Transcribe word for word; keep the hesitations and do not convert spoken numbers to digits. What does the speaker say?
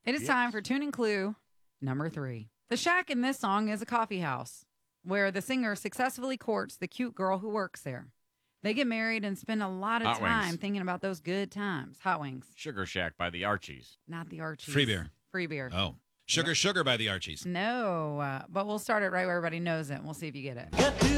It is Yes. time for Tuning Clue number three. The shack in this song is a coffee house where the singer successfully courts the cute girl who works there. They get married and spend a lot of Hot time Wings. thinking about those good times. Hot Wings, Sugar Shack by the Archies. not the Archies. Free beer. Free beer. Oh. Sugar Sugar by the Archies. No, uh, but we'll start it right where everybody knows it. And we'll see if you get it. Got to